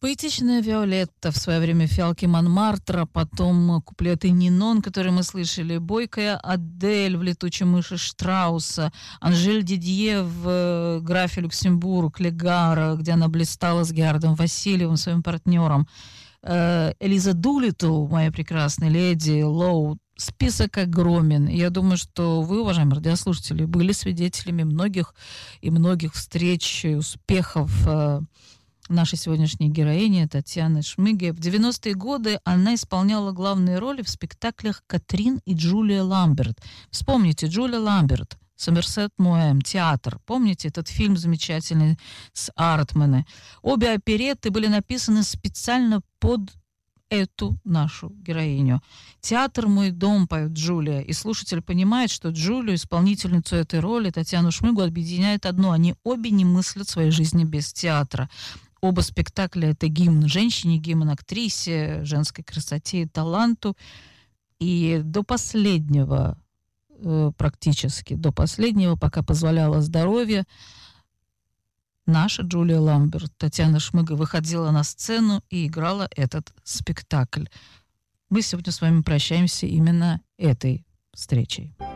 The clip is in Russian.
Поэтичная Виолетта, в свое время фиалки Монмартра, потом куплеты Нинон, которые мы слышали, бойкая Адель в «Летучей мыши» Штрауса, Анжель Дидье в «Графе Люксембург», Легара, где она блистала с Герардом Васильевым, своим партнером, Элиза Дулиттл, моя прекрасная леди, Лоу. Список огромен. Я думаю, что вы, уважаемые радиослушатели, были свидетелями многих и многих встреч и успехов нашей сегодняшней героини Татьяны Шмыги. В 90-е годы она исполняла главные роли в спектаклях «Катрин и Джулия Ламберт». Вспомните, Джулия Ламберт, «Сомерсет Моэм», театр. Помните этот фильм замечательный с Артмана? Обе оперетты были написаны специально под эту нашу героиню. «Театр мой дом», поет Джулия, и слушатель понимает, что Джулию, исполнительницу этой роли, Татьяну Шмыгу, объединяет одно: они обе не мыслят своей жизни без театра. Оба спектакля — это гимн женщине, гимн актрисе, женской красоте и таланту. И до последнего, практически до последнего, пока позволяло здоровье, наша Джулия Ламберт, Татьяна Шмыга, выходила на сцену и играла этот спектакль. Мы сегодня с вами прощаемся именно этой встречей.